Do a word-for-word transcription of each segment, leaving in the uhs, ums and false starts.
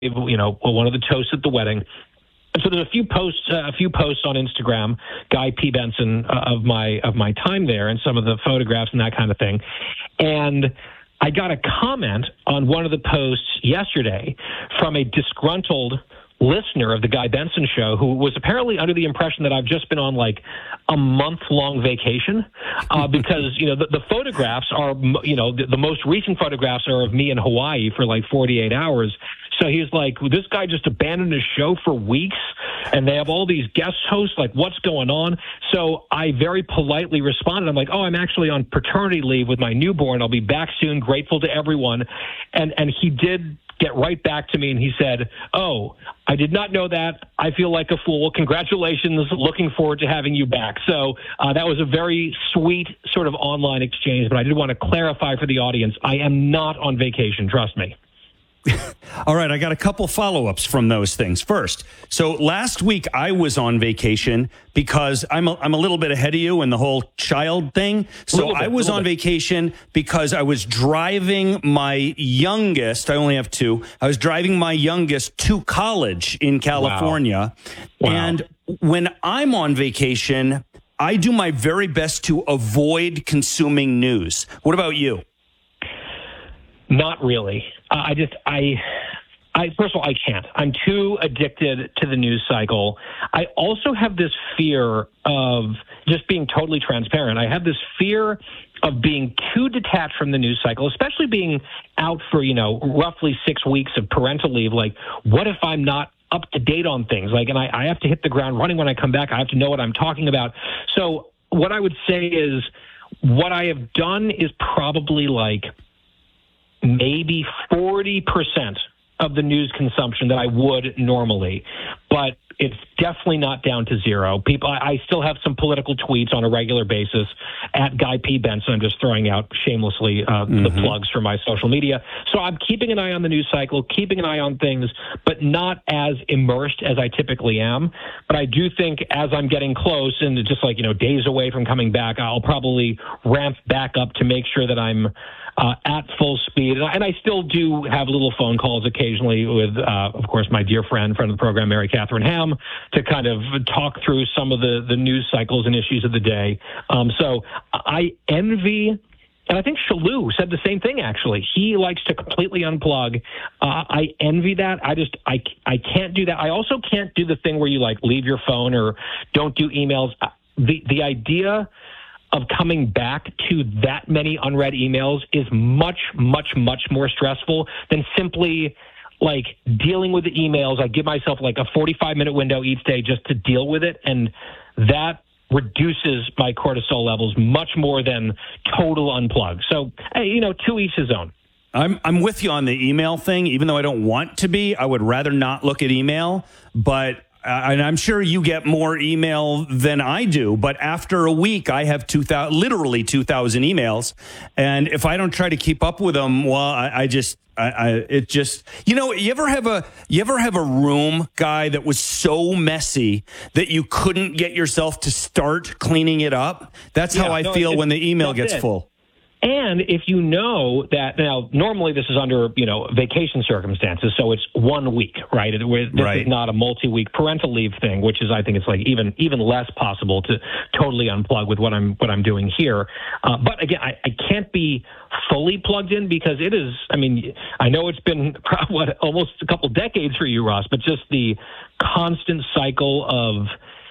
you know, one of the toasts at the wedding. And so there's a few posts, uh, a few posts on Instagram, Guy P. Benson, uh, of my of my time there, and some of the photographs and that kind of thing. And I got a comment on one of the posts yesterday from a disgruntled listener of the Guy Benson show who was apparently under the impression that I've just been on like a month-long vacation uh, because, you know, the, the photographs are, you know, the, the most recent photographs are of me in Hawaii for like forty-eight hours. So he's like, this guy just abandoned his show for weeks, and they have all these guest hosts. Like, what's going on? So I very politely responded. I'm like, oh, I'm actually on paternity leave with my newborn. I'll be back soon. Grateful to everyone. And and he did get right back to me, and he said, oh, I did not know that. I feel like a fool. Congratulations. Looking forward to having you back. So uh, that was a very sweet sort of online exchange, but I did want to clarify for the audience, I am not on vacation. Trust me. All right, I got a couple follow-ups from those things. First, so last week I was on vacation because I'm a, I'm a little bit ahead of you in the whole child thing. So bit, I was on bit. vacation because I was driving my youngest, I only have two, I was driving my youngest to college in California. Wow. Wow. And when I'm on vacation, I do my very best to avoid consuming news. What about you? Not really. Uh, I just, I, I, first of all, I can't. I'm too addicted to the news cycle. I also have this fear of just being totally transparent. I have this fear of being too detached from the news cycle, especially being out for, you know, roughly six weeks of parental leave. Like, what if I'm not up to date on things? Like, and I, I have to hit the ground running when I come back. I have to know what I'm talking about. So what I would say is what I have done is probably like maybe forty percent of the news consumption that I would normally, but it's definitely not down to zero. People, I, I still have some political tweets on a regular basis at Guy P. Benson. I'm just throwing out shamelessly uh, mm-hmm. the plugs for my social media. So I'm keeping an eye on the news cycle, keeping an eye on things, but not as immersed as I typically am. But I do think as I'm getting close and just like, you know, days away from coming back, I'll probably ramp back up to make sure that I'm Uh, at full speed. And I, and I still do have little phone calls occasionally with, uh, of course, my dear friend, friend of the program, Mary Catherine Ham, to kind of talk through some of the, the news cycles and issues of the day. Um, so I envy, and I think Shalou said the same thing, actually. He likes to completely unplug. Uh, I envy that. I just, I, I can't do that. I also can't do the thing where you, like, leave your phone or don't do emails. The, the idea of coming back to that many unread emails is much, much, much more stressful than simply like dealing with the emails. I give myself like a forty-five minute window each day just to deal with it. And that reduces my cortisol levels much more than total unplug. So, hey, you know, to each his own. I'm I'm with you on the email thing. Even though I don't want to be, I would rather not look at email, but Uh, and I'm sure you get more email than I do, but after a week, I have two thousand, literally two thousand emails. And if I don't try to keep up with them, well, I, I just, I, I, it just, you know, you ever have a, you ever have a room, Guy, that was so messy that you couldn't get yourself to start cleaning it up? That's yeah, how I no, feel when the email gets it. full. And if you know that, now, normally this is under, you know, vacation circumstances, so it's one week, right? This right. is not a multi-week parental leave thing, which is, I think it's like even even less possible to totally unplug with what I'm what I'm doing here. Uh, but again, I, I can't be fully plugged in because it is, I mean, I know it's been what, almost a couple decades for you, Ross, but just the constant cycle of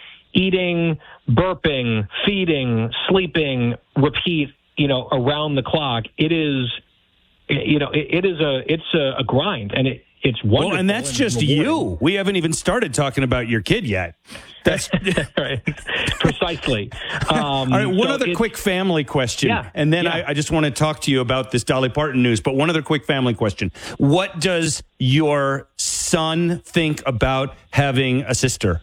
eating, burping, feeding, sleeping, repeat, you know, around the clock, it is, you know, it, it is a, it's a, a grind, and it, it's wonderful. Well, and that's and just you. We haven't even started talking about your kid yet. That's right. Precisely. Um, All right. One so other quick family question, yeah, and then yeah. I, I just want to talk to you about this Dolly Parton news. But one other quick family question: what does your son think about having a sister?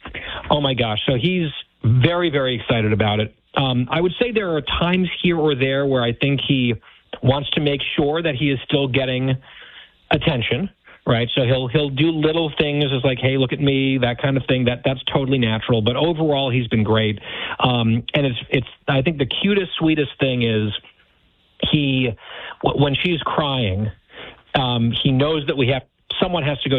Oh my gosh! So he's very, very excited about it. Um, I would say there are times here or there where I think he wants to make sure that he is still getting attention, right? So he'll he'll do little things as like, hey, look at me, that kind of thing. That that's totally natural. But overall, he's been great. Um, and it's it's I think the cutest, sweetest thing is he when she's crying, um, he knows that we have someone has to go